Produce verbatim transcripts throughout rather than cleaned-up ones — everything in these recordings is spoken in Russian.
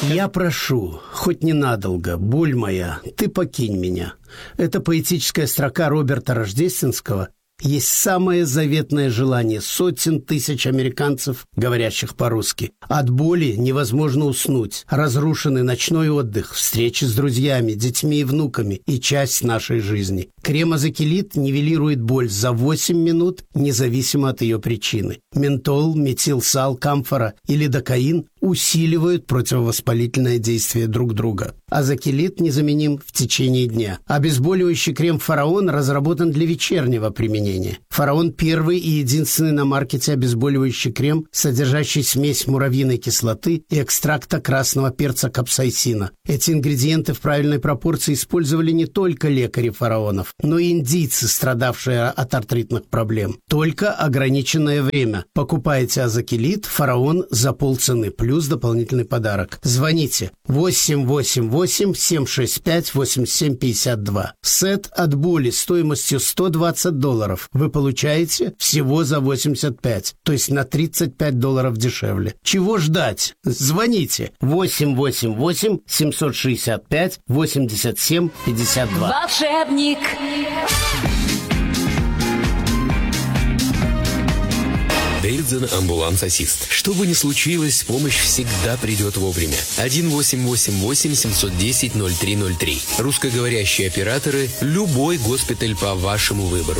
Я прошу, хоть ненадолго, боль моя, ты покинь меня. Это поэтическая строка Роберта Рождественского есть самое заветное желание сотен тысяч американцев, говорящих по-русски. От боли невозможно уснуть. Разрушенный ночной отдых, встречи с друзьями, детьми и внуками и часть нашей жизни. Крем-азокилит нивелирует боль за восемь минут, независимо от ее причины. Ментол, метилсал, камфора и лидокаин усиливают противовоспалительное действие друг друга. Азокилит незаменим в течение дня. Обезболивающий крем «Фараон» разработан для вечернего применения. «Фараон» – первый и единственный на маркете обезболивающий крем, содержащий смесь муравьиной кислоты и экстракта красного перца капсаицина. Эти ингредиенты в правильной пропорции использовали не только лекари фараонов, но и индийцы, страдавшие от артритных проблем. Только ограниченное время. Покупайте азокилит «Фараон» за полцены, плюс дополнительный подарок. Звоните восемь восемь восемь семь шесть пять восемь семь пять два. Сет от боли стоимостью сто двадцать долларов вы получаете всего за восемьдесят пять, то есть на тридцать пять долларов дешевле. Чего ждать? Звоните восемь восемь восемь семь шесть пять восемь семь пять два. Волшебник. Дэвидсон амбуланс-ассист. Что бы ни случилось, помощь всегда придет вовремя. один восемь восемь восемь семь один ноль ноль три ноль три. Русскоговорящие операторы. Любой госпиталь по вашему выбору.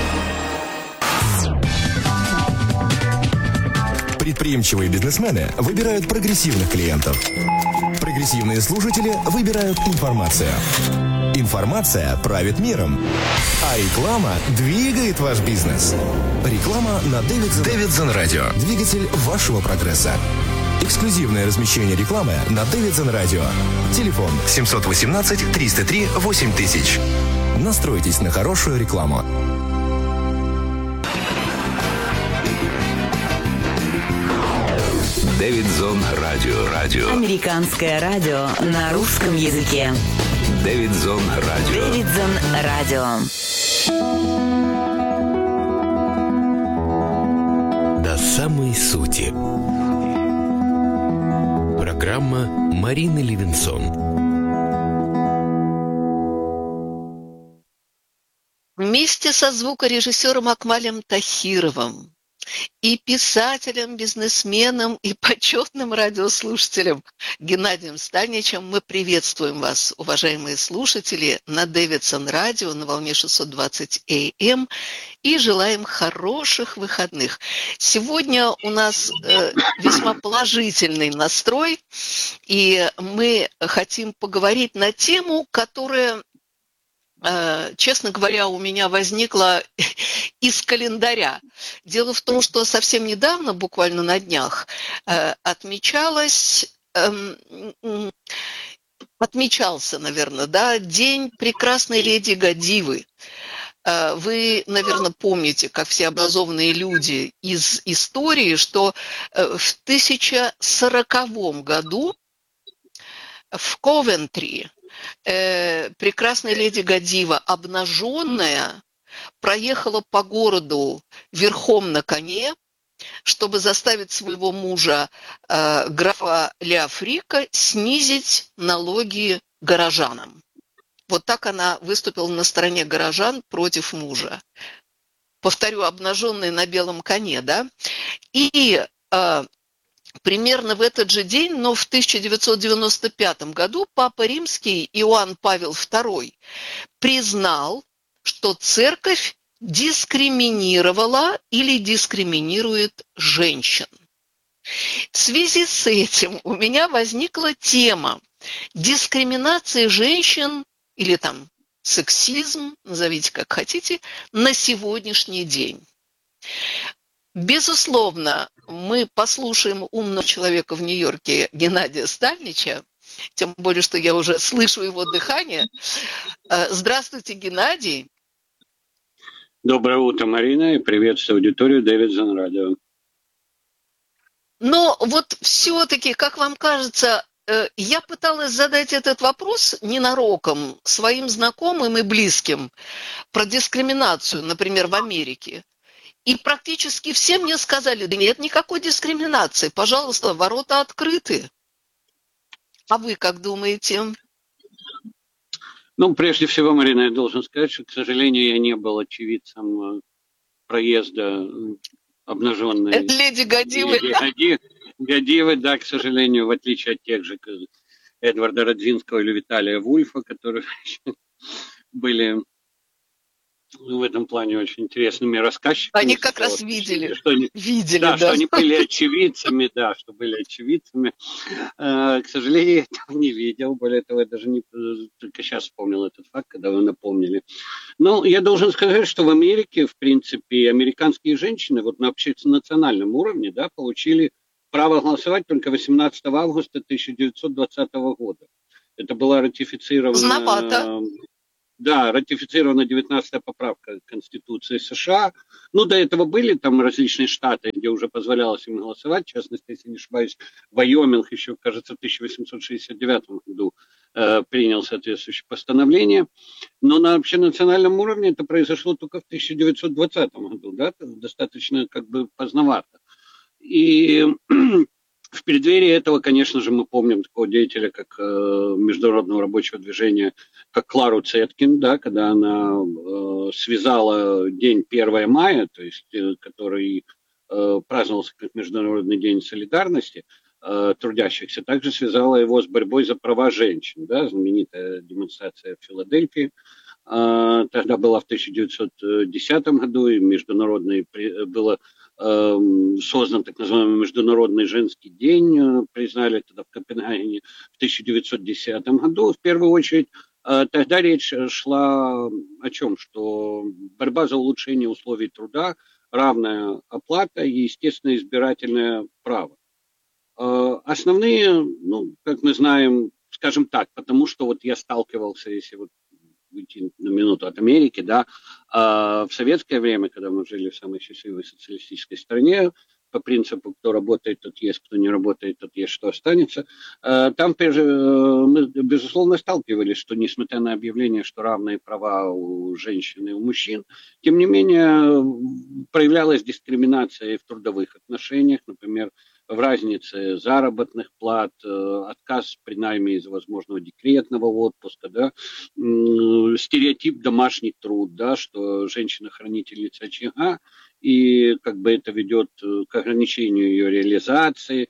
Предприимчивые бизнесмены выбирают прогрессивных клиентов. Прогрессивные слушатели выбирают информацию. Информация правит миром, а реклама двигает ваш бизнес. Реклама на Дэвидсон, Дэвидсон Радио. Двигатель вашего прогресса. Эксклюзивное размещение рекламы на Дэвидсон Радио. Телефон семь один восемь триста три восемь тысяч. Настройтесь на хорошую рекламу. Дэвидсон Радио. Радио. Американское радио на русском языке. Дэвидсон Радио. Дэвидсон Радио. До самой сути. Программа Марины Левинсон. Вместе со звукорежиссером Акмалем Тахировым и писателем, бизнесменом и почетным радиослушателем Геннадием Стальничем мы приветствуем вас, уважаемые слушатели, на Дэвидсон Радио на волне шестьсот двадцать эй эм и желаем хороших выходных. Сегодня у нас э, весьма положительный настрой, и мы хотим поговорить на тему, которая, э, честно говоря, у меня возникла из календаря. Дело в том, что совсем недавно, буквально на днях, э, отмечалось, э, э, отмечался, наверное, да, День прекрасной леди Годивы. Э, вы, наверное, помните, как все образованные люди из истории, что э, в тысяча сороковом году в Ковентри э, прекрасная леди Годива, обнаженная, проехала по городу верхом на коне, чтобы заставить своего мужа, э, графа Леофрика, снизить налоги горожанам. Вот так она выступила на стороне горожан против мужа. Повторю, обнаженный на белом коне, да? И э, примерно в этот же день, но в тысяча девятьсот девяносто пятом году, Папа Римский Иоанн Павел второй признал, что церковь дискриминировала или дискриминирует женщин. В связи с этим у меня возникла тема дискриминации женщин или там сексизм, назовите как хотите, на сегодняшний день. Безусловно, мы послушаем умного человека в Нью-Йорке Геннадия Стальнича, тем более, что я уже слышу его дыхание. Здравствуйте, Геннадий. Доброе утро, Марина, и приветствую аудиторию Дэвидсон Радио. Но вот все-таки, как вам кажется, я пыталась задать этот вопрос ненароком своим знакомым и близким про дискриминацию, например, в Америке. И практически все мне сказали: да нет никакой дискриминации, пожалуйста, ворота открыты. А вы как думаете? Ну, прежде всего, Марина, я должен сказать, что, к сожалению, я не был очевидцем проезда обнаженной Леди Годивы. Леди Годивы, да, к сожалению, в отличие от тех же Эдварда Радзинского или Виталия Вульфа, которые были в этом плане очень интересными рассказчиками. Они как раз видели. Что они, видели, да, да, что они были очевидцами, да, что были очевидцами. Э, к сожалению, я этого не видел. Более того, я даже не, только сейчас вспомнил этот факт, когда вы напомнили. Но я должен сказать, что в Америке, в принципе, американские женщины вот на общенациональном уровне, да, получили право голосовать только восемнадцатого августа тысяча девятьсот двадцатого года. Это была ратифицирована... Знавато. Да, ратифицирована девятнадцатая поправка Конституции США. Ну, до этого были там различные штаты, где уже позволялось им голосовать. В частности, если не ошибаюсь, Вайоминг еще, кажется, в тысяча восемьсот шестьдесят девятом году э, принял соответствующее постановление. Но на общенациональном уровне это произошло только в тысяча девятьсот двадцатом году. Да? Достаточно как бы поздновато. И... В преддверии этого, конечно же, мы помним такого деятеля, как э, Международного рабочего движения, как Клару Цеткин, да, когда она э, связала день первого мая, то есть, э, который э, праздновался как Международный день солидарности э, трудящихся, также связала его с борьбой за права женщин, да, знаменитая демонстрация в Филадельфии. Э, тогда была в тысяча девятьсот десятом году, и международный было создан так называемый Международный женский день, признали тогда в Копенгагене в тысяча девятьсот десятом году. В первую очередь, тогда речь шла о чем? Что борьба за улучшение условий труда, равная оплата и, естественно, избирательное право. Основные, ну, как мы знаем, скажем так, потому что вот я сталкивался, если вот уйти на минуту от Америки, да, а в советское время, когда мы жили в самой счастливой социалистической стране, по принципу, кто работает, тот есть, кто не работает, тот есть, что останется, там мы, безусловно, сталкивались, что несмотря на объявление, что равные права у женщин и у мужчин, тем не менее проявлялась дискриминация в трудовых отношениях, например, в разнице заработных плат, отказ при найме из-за возможного декретного отпуска, да, стереотип домашний труд, да, что женщина хранительница очага, и как бы это ведет к ограничению ее реализации,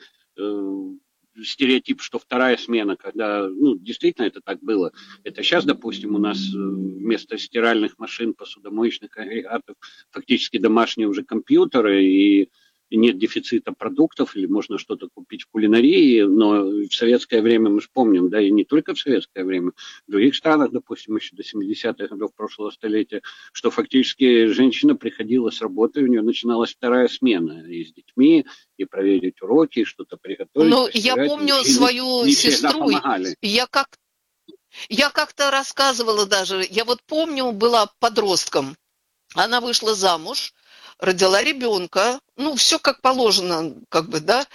стереотип, что вторая смена, когда, ну, действительно это так было. Это сейчас, допустим, у нас вместо стиральных машин, посудомоечных агрегатов фактически домашние уже компьютеры, и нет дефицита продуктов, или можно что-то купить в кулинарии, но в советское время, мы же помним, да, и не только в советское время, в других странах, допустим, еще до семидесятых годов прошлого столетия, что фактически женщина приходила с работы, у нее начиналась вторая смена, и с детьми, и проверить уроки, и что-то приготовить. Ну, я помню свою сестру, я как я как-то рассказывала даже, я вот помню, была подростком, она вышла замуж, родила ребенка, ну, все как положено, как бы, да,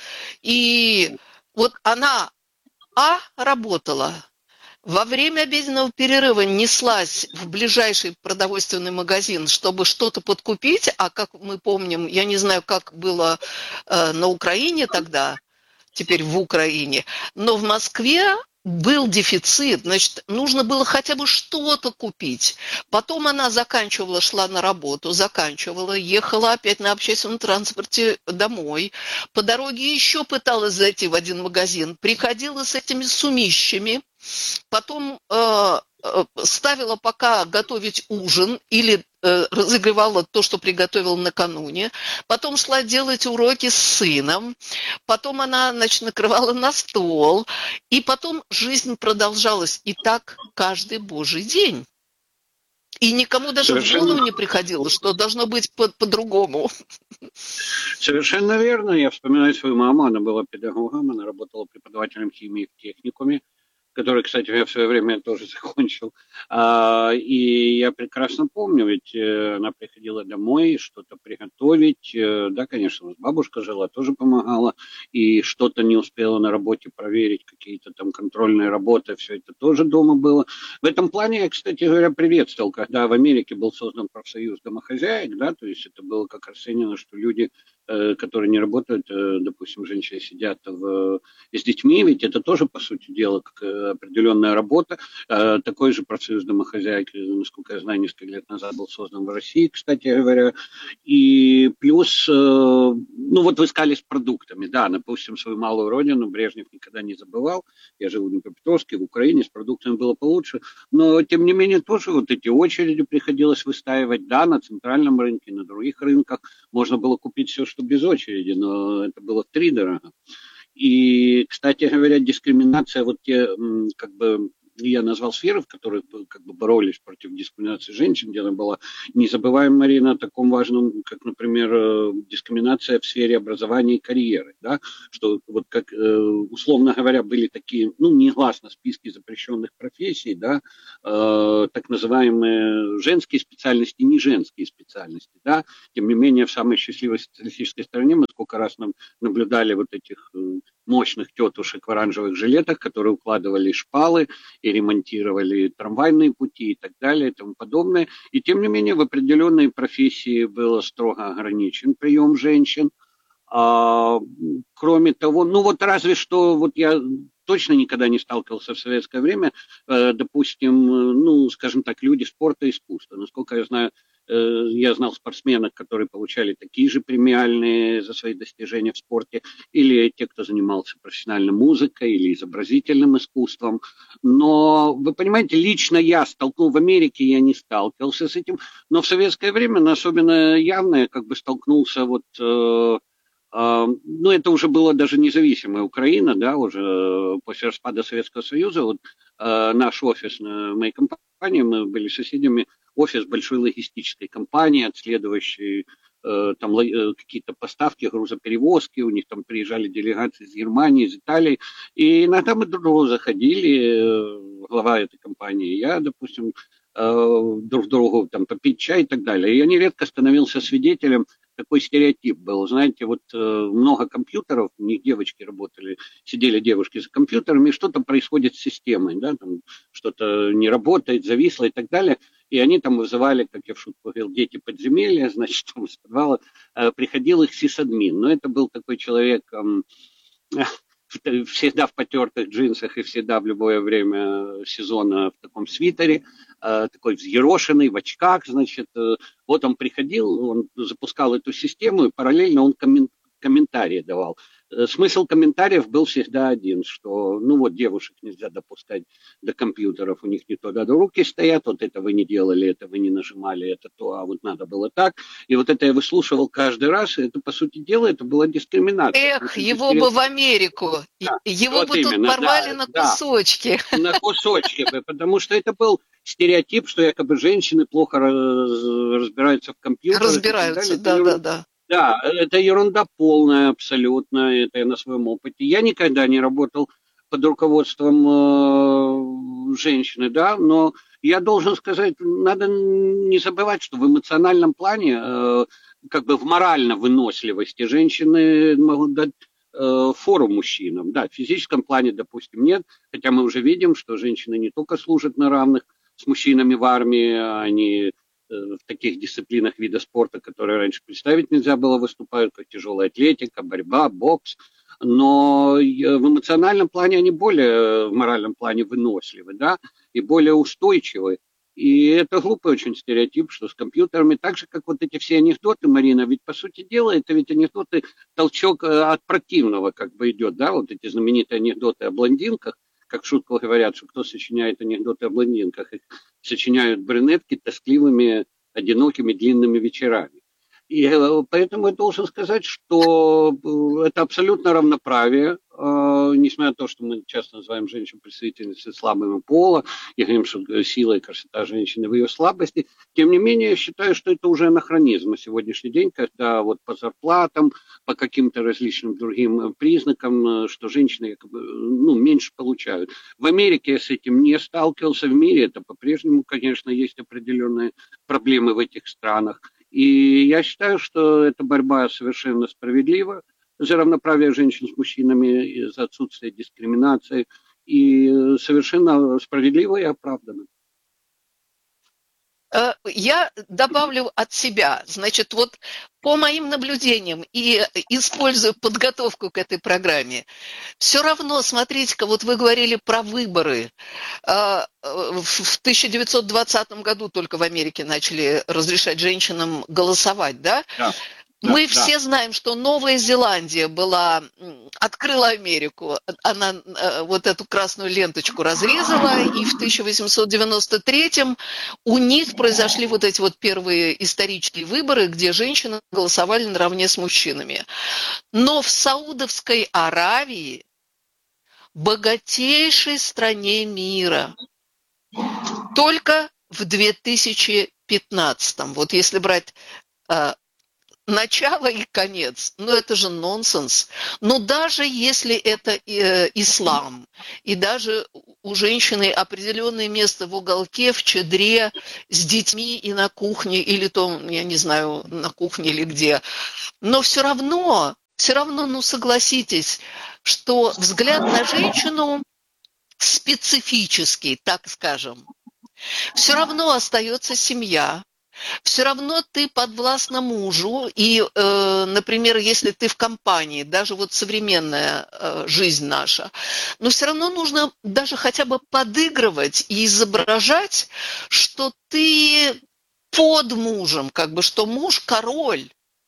и вот она, а, работала, во время обеденного перерыва неслась в ближайший продовольственный магазин, чтобы что-то подкупить, а как мы помним, я не знаю, как было э, на Украине тогда, теперь в Украине, но в Москве был дефицит, значит, нужно было хотя бы что-то купить. Потом она заканчивала, шла на работу, заканчивала, ехала опять на общественном транспорте домой. По дороге еще пыталась зайти в один магазин, приходила с этими сумищами, потом э, ставила пока готовить ужин или э, разогревала то, что приготовила накануне, потом шла делать уроки с сыном, потом она, значит, накрывала на стол, и потом жизнь продолжалась, и так каждый божий день. И никому даже Совершенно... в голову не приходило, что должно быть по- по-другому. Совершенно верно. Я вспоминаю свою маму, она была педагогом, она работала преподавателем химии в техникуме, который, кстати, я в свое время тоже закончил. А, и я прекрасно помню, ведь она приходила домой что-то приготовить. Да, конечно, бабушка жила, тоже помогала. И что-то не успела на работе проверить, какие-то там контрольные работы, все это тоже дома было. В этом плане я, кстати говоря, приветствовал, когда в Америке был создан профсоюз домохозяек, да, то есть это было как расценено, что люди которые не работают, допустим, женщины сидят в, с детьми, ведь это тоже, по сути дела, как определенная работа. Такой же профсоюз домохозяйки, насколько я знаю, несколько лет назад был создан в России, кстати говоря. И плюс, ну вот вы сказали с продуктами, да, допустим, свою малую родину Брежнев никогда не забывал. Я жил в Днепропетровске, в Украине, с продуктами было получше, но, тем не менее, тоже вот эти очереди приходилось выстаивать, да, на центральном рынке, на других рынках можно было купить все, что без очереди, но это было втридорого. И, кстати говоря, дискриминация, вот те, как бы, я назвал сферы, в которых как бы боролись против дискриминации женщин, где она была. Не забываем, Марина, о таком важном, как, например, дискриминация в сфере образования и карьеры, да, что вот как, условно говоря, были такие, ну, негласно списки запрещенных профессий, да, э, так называемые женские специальности, не женские специальности, да, тем не менее, в самой счастливой социалистической стране мы сколько раз нам наблюдали вот этих мощных тетушек в оранжевых жилетах, которые укладывали шпалы и ремонтировали трамвайные пути и так далее и тому подобное. И тем не менее в определенной профессии был строго ограничен прием женщин. А, кроме того, ну вот разве что, вот я точно никогда не сталкивался в советское время, э, допустим, ну, скажем так, люди спорта и искусства. Насколько я знаю, э, я знал спортсменов, которые получали такие же премиальные за свои достижения в спорте, или те, кто занимался профессиональной музыкой или изобразительным искусством. Но, вы понимаете, лично я столкнул в Америке, я не сталкивался с этим, но в советское время, ну, особенно явно, я как бы столкнулся вот... Э, Ну, это уже была даже независимая Украина, да, уже после распада Советского Союза. Вот э, наш офис на моей компании, мы были соседями, офис большой логистической компании, отследующей э, там э, какие-то поставки, грузоперевозки, у них там приезжали делегации из Германии, из Италии, и иногда мы друг другу заходили, э, глава этой компании, я, допустим, э, друг другу там попить чай и так далее. И я нередко становился свидетелем. Такой стереотип был, знаете, вот э, много компьютеров, у них девочки работали, сидели девушки за компьютерами, и что-то происходит с системой, да, там что-то не работает, зависло и так далее, и они там вызывали, как я в шутку говорил, дети подземелья, значит, там из подвала э, приходил их сисадмин, но это был такой человек... Э, всегда в потертых джинсах и всегда в любое время сезона в таком свитере, такой взъерошенный, в очках, значит. Вот он приходил, он запускал эту систему, и параллельно он комментарии давал. Смысл комментариев был всегда один, что, ну вот, девушек нельзя допускать до компьютеров, у них не то, да, руки стоят, вот это вы не делали, это вы не нажимали, это то, а вот надо было так. И вот это я выслушивал каждый раз, и это, по сути дела, это была дискриминация. Эх, его бы в Америку, да, его вот бы именно, тут порвали, да, на кусочки. Да, на кусочки, потому что это был стереотип, что якобы женщины плохо разбираются в компьютерах. Разбираются, да-да-да. Да, это ерунда полная абсолютно, это я на своем опыте. Я никогда не работал под руководством э, женщины, да, но я должен сказать, надо не забывать, что в эмоциональном плане, э, как бы в морально выносливости женщины могут дать э, фору мужчинам. Да, в физическом плане, допустим, нет, хотя мы уже видим, что женщины не только служат на равных с мужчинами в армии, они... в таких дисциплинах вида спорта, которые раньше представить нельзя было, выступают, как тяжелая атлетика, борьба, бокс. Но в эмоциональном плане они более, в моральном плане выносливы, да, и более устойчивы. И это глупый очень стереотип, что с компьютерами, так же, как вот эти все анекдоты, Марина, ведь, по сути дела, это ведь анекдоты, толчок от противного как бы идет, да, вот эти знаменитые анекдоты о блондинках, как в шутку говорят, что кто сочиняет анекдоты о блондинках, их сочиняют брюнетки тоскливыми, одинокими, длинными вечерами. И поэтому я должен сказать, что это абсолютно равноправие, несмотря на то, что мы часто называем женщин представительницей слабого пола, и говорим, что сила и красота женщины в ее слабости. Тем не менее, я считаю, что это уже анахронизм на сегодняшний день, когда вот по зарплатам, по каким-то различным другим признакам, что женщины ну, меньше получают. В Америке я с этим не сталкивался, в мире это по-прежнему, конечно, есть определенные проблемы в этих странах. И я считаю, что эта борьба совершенно справедлива за равноправие женщин с мужчинами, за отсутствие дискриминации, и совершенно справедлива и оправдана. Я добавлю от себя. Значит, вот по моим наблюдениям и используя подготовку к этой программе, все равно, смотрите-ка, вот вы говорили про выборы. В тысяча девятьсот двадцатом году только в Америке начали разрешать женщинам голосовать, да? Да. Мы да, все да. знаем, что Новая Зеландия была, открыла Америку, она вот эту красную ленточку разрезала, и в тысяча восемьсот девяносто третьем у них произошли вот эти вот первые исторические выборы, где женщины голосовали наравне с мужчинами. Но в Саудовской Аравии, богатейшей стране мира, только в две тысячи пятнадцатом, вот если брать начало и конец, ну это же нонсенс. Но даже если это э, ислам, и даже у женщины определенное место в уголке, в чадре, с детьми и на кухне, или то, я не знаю, на кухне или где, но все равно, все равно, ну согласитесь, что взгляд на женщину специфический, так скажем. Все равно остается семья. Все равно ты подвластна мужу, и, э, например, если ты в компании, даже вот современная э, жизнь наша, но все равно нужно даже хотя бы подыгрывать и изображать, что ты под мужем, как бы, что муж король.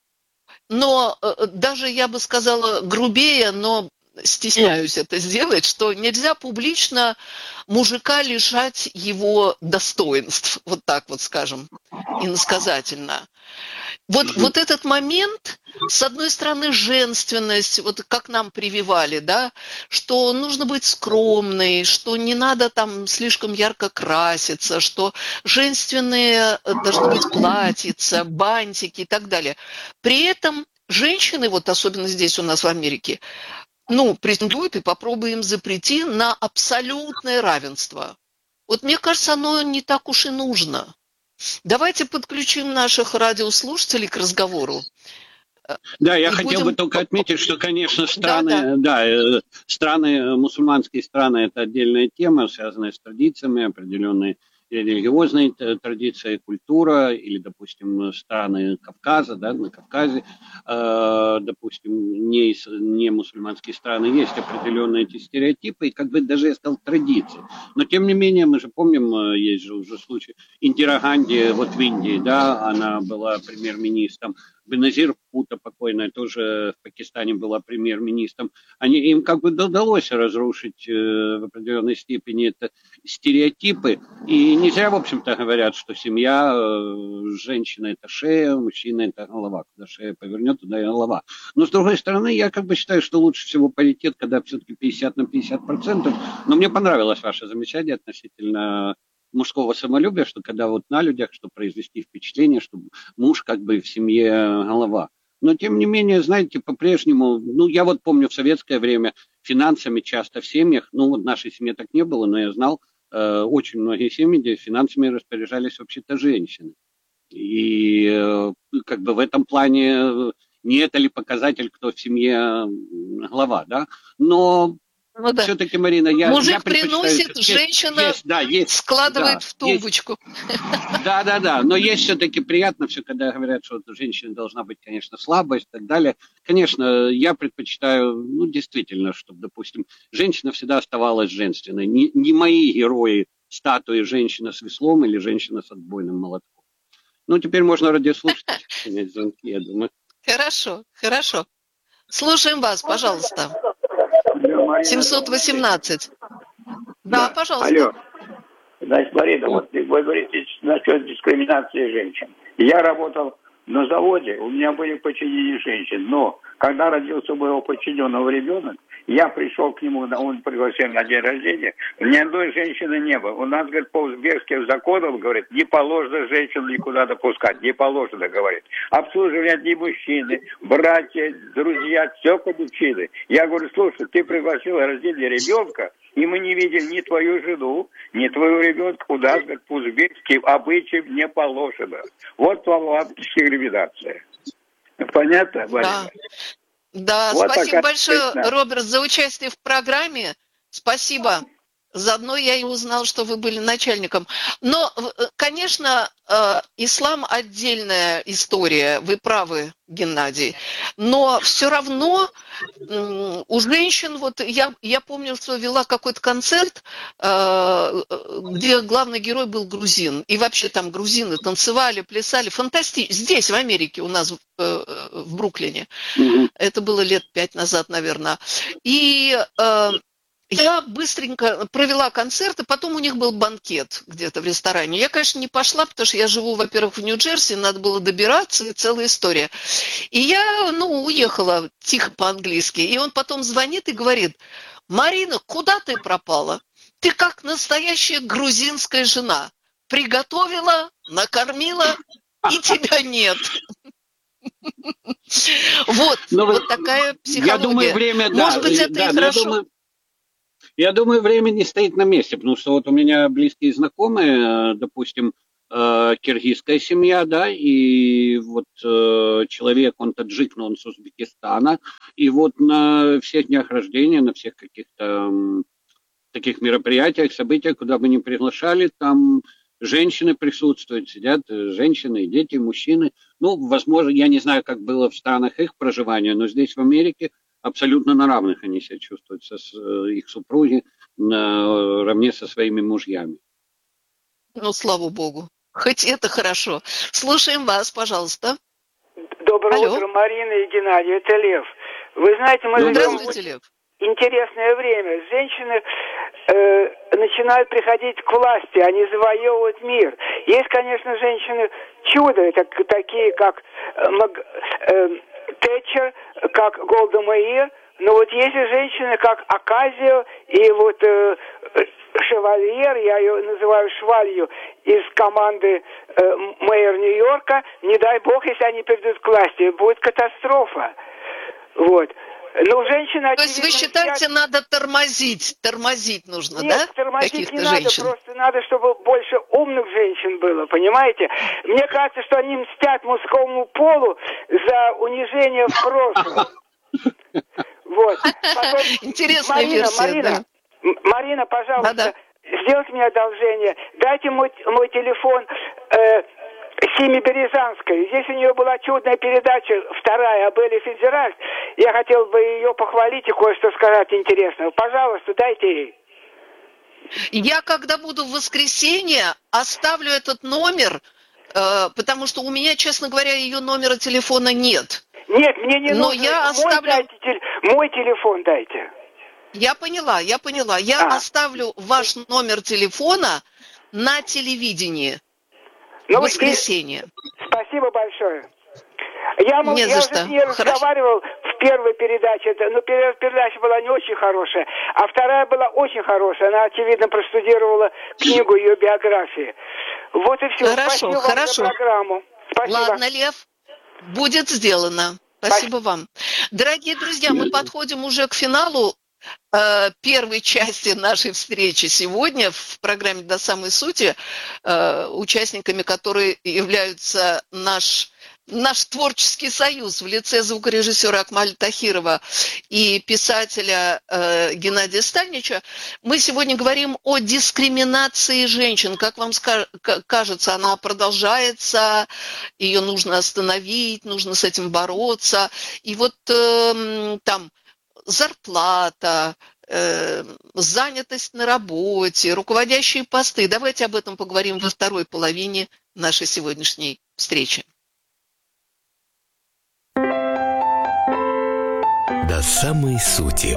Но э, даже, я бы сказала, грубее, но стесняюсь это сделать, что нельзя публично мужика лишать его достоинств, вот так вот скажем, иносказательно. Вот, вот этот момент, с одной стороны, женственность, вот как нам прививали, да, что нужно быть скромной, что не надо там слишком ярко краситься, что женственные должны быть платьица, бантики и так далее. При этом женщины, вот особенно здесь у нас в Америке, ну, претендуют, и попробуем запрети на абсолютное равенство. Вот мне кажется, оно не так уж и нужно. Давайте подключим наших радиослушателей к разговору. Да, я и хотел будем... бы только отметить, что, конечно, страны, да, да. Да, страны, мусульманские страны – это отдельная тема, связанная с традициями, определенные религиозные традиции, культура, или, допустим, страны Кавказа, да, на Кавказе, э, допустим, не, не мусульманские страны, есть определенные эти стереотипы, и как бы даже, я сказал, традиции. Но, тем не менее, мы же помним, есть же уже случай Индира Ганди, вот в Индии, да, она была премьер-министром, Беназир Бхутто покойная тоже в Пакистане была премьер-министром. Они, им как бы удалось разрушить э, в определенной степени это стереотипы. И не зря, в общем-то, говорят, что семья, э, женщина это шея, мужчина это голова. Куда шея повернет, туда и голова. Но с другой стороны, я как бы считаю, что лучше всего паритет, когда все-таки пятьдесят на пятьдесят процентов. Но мне понравилось ваше замечание относительно мужского самолюбия, что когда вот на людях, что произвести впечатление, что муж как бы в семье голова. Но тем не менее, знаете, по-прежнему, ну я вот помню в советское время финансами часто в семьях, ну вот в нашей семье так не было, но я знал э, очень многие семьи, где финансами распоряжались вообще-то женщины. И э, как бы в этом плане не это ли показатель, кто в семье глава, да? Но ну, да. Все-таки, Марина, я Мужик я приносит, есть, женщина есть, да, есть, складывает да, в тумбочку. Да, да, да. Но есть все-таки приятно, все, когда говорят, что женщина должна быть, конечно, слабость и так далее. Конечно, я предпочитаю, ну, действительно, чтобы, допустим, женщина всегда оставалась женственной. Не, не мои герои статуи женщина с веслом или женщина с отбойным молотком. Ну, теперь можно радиослушать, принять звонки, я думаю. Хорошо, хорошо. Слушаем вас, пожалуйста. семьсот восемнадцать. Да, да, пожалуйста. Алло. Значит, Марина, вот вы говорите насчет дискриминации женщин. Я работал на заводе, у меня были подчинения женщин, но когда родился у моего подчиненного ребенок, я пришел к нему, он пригласил на день рождения, ни одной женщины не было. У нас, говорит, по узбекским законам, говорит, не положено женщин никуда допускать, не положено, говорит. Обслуживать одни мужчины, братья, друзья, только мужчины. Я говорю, слушай, ты пригласил на рождение ребенка, и мы не видели ни твою жену, ни твоего ребенка, у нас, говорит, по узбекским обычаям не положено. Вот вам дискриминация. Понятно, Марина? Да. Да, вот спасибо большое, точно. Роберт, за участие в программе. Спасибо. Заодно я и узнал, что вы были начальником. Но, конечно, ислам отдельная история, вы правы, Геннадий. Но все равно у женщин, вот я, я помню, что вела какой-то концерт, где главный герой был грузин. И вообще там грузины танцевали, плясали. Фантастично. Здесь, в Америке, у нас в Бруклине. Mm-hmm. Это было лет пять назад, наверное. И... Я быстренько провела концерт, и потом у них был банкет где-то в ресторане. Я, конечно, не пошла, потому что я живу, во-первых, в Нью-Джерси, надо было добираться, и целая история. И я, ну, уехала тихо по-английски. И он потом звонит и говорит: «Марина, куда ты пропала? Ты как настоящая грузинская жена. Приготовила, накормила, и тебя нет». Вот, вот такая психология. Я думаю, время, да. Может быть, это и хорошо. Я думаю, время не стоит на месте, потому что вот у меня близкие знакомые, допустим, киргизская семья, да, и вот человек, он таджик, но он с Узбекистана, и вот на всех днях рождения, на всех каких-то таких мероприятиях, событиях, куда бы ни приглашали, там женщины присутствуют, сидят женщины, дети, мужчины. Ну, возможно, я не знаю, как было в странах их проживания, но здесь в Америке абсолютно на равных они себя чувствуют, со, их супруги наравне со своими мужьями. Ну, слава богу. Хоть это хорошо. Слушаем вас, пожалуйста. Доброе Алло. утро, Марина и Геннадий. Это Лев. Вы знаете, мы ну, живем в Лев. интересное время. Женщины э, начинают приходить к власти, они завоевывают мир. Есть, конечно, женщины чудо, это такие, как э, э, Тэтчер, как Голда Меир, но вот есть и женщины, как Оказио и вот э, Шевальер, я ее называю Швалью, из команды э, мэйр Нью-Йорка. Не дай бог, если они придут к власти, будет катастрофа. Вот. Но женщина... То есть вы считаете, сейчас... надо тормозить, тормозить нужно, Нет, да? Нет, тормозить каких-то не женщин? надо, просто надо, чтобы больше умных женщин было, понимаете? Мне кажется, что они мстят мужскому полу за унижение в прошлом. Вот. Интересная Марина, версия, Марина, да. Марина, пожалуйста, сделайте мне одолжение, дайте мой, мой телефон... Э, Симе Березанской. Здесь у нее была чудная передача, вторая, об Элле Фицджеральд. Я хотел бы ее похвалить и кое-что сказать интересного. Пожалуйста, дайте ей. Я, когда буду в воскресенье, оставлю этот номер, э, потому что у меня, честно говоря, ее номера телефона нет. Нет, мне не Но нужно. Я мой, оставлю... дайте, мой телефон дайте. Я поняла, я поняла. Я а. оставлю ваш номер телефона на телевидении. Ну, в воскресенье. Спасибо большое. Я, не я за уже что. с ней разговаривал в первой передаче, но первая передача была не очень хорошая, а вторая была очень хорошая. Она, очевидно, простудировала книгу ее биографии. Вот и все. Хорошо, Спасибо хорошо. вам за программу. Спасибо. Ладно, Лев, будет сделано. Спасибо вам. Дорогие друзья, мы подходим уже к финалу первой части нашей встречи сегодня в программе «До самой сути», участниками которой являются наш, наш творческий союз в лице звукорежиссера Акмаля Тахирова и писателя Геннадия Стальнича. Мы сегодня говорим о дискриминации женщин. Как вам кажется, она продолжается, ее нужно остановить, нужно с этим бороться. И вот там... зарплата, э, занятость на работе, руководящие посты. Давайте об этом поговорим во второй половине нашей сегодняшней встречи. До самой сути.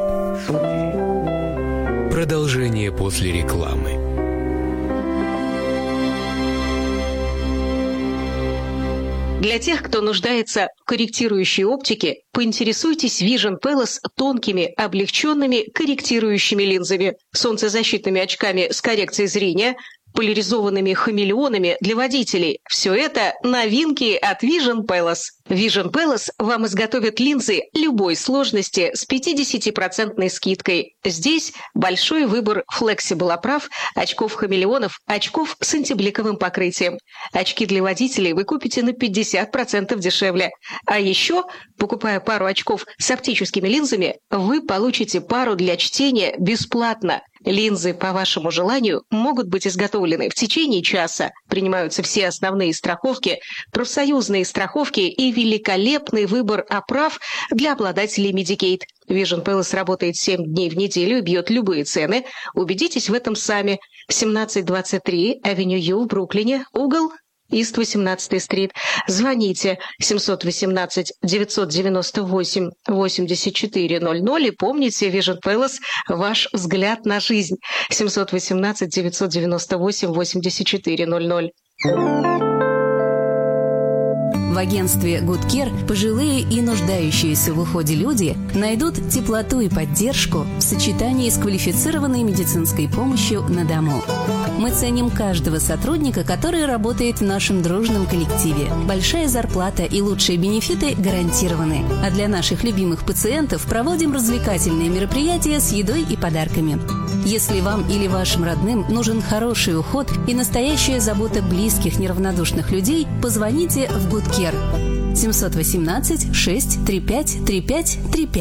Продолжение после рекламы. Для тех, кто нуждается в корректирующей оптике, поинтересуйтесь Vision Palace тонкими, облегченными корректирующими линзами, солнцезащитными очками с коррекцией зрения, поляризованными хамелеонами для водителей. Все это новинки от Vision Palace. Vision Palace вам изготовит линзы любой сложности с пятидесятипроцентной скидкой. Здесь большой выбор флексибл-оправ, очков-хамелеонов, очков с антибликовым покрытием. Очки для водителей вы купите на пятьдесят процентов дешевле. А еще, покупая пару очков с оптическими линзами, вы получите пару для чтения бесплатно. Линзы по вашему желанию могут быть изготовлены в течение часа. Принимаются все основные страховки, профсоюзные страховки и великолепный выбор оправ для обладателей Medicaid. Vision Palace работает семь дней в неделю и бьет любые цены. Убедитесь в этом сами. семнадцать двадцать три Авеню Ю в Бруклине, угол Ист восемнадцатая стрит. Звоните семь один восемь девять девять восемь восемьдесят четыре ноль ноль и помните, Vision Palace – ваш взгляд на жизнь. семь один восемь девять девять восемь восемьдесят четыре ноль ноль. В агентстве Good Care пожилые и нуждающиеся в уходе люди найдут теплоту и поддержку в сочетании с квалифицированной медицинской помощью на дому. Мы ценим каждого сотрудника, который работает в нашем дружном коллективе. Большая зарплата и лучшие бенефиты гарантированы. А для наших любимых пациентов проводим развлекательные мероприятия с едой и подарками. Если вам или вашим родным нужен хороший уход и настоящая забота близких неравнодушных людей, позвоните в Good Care семь один восемь шесть три пять три пять три пять.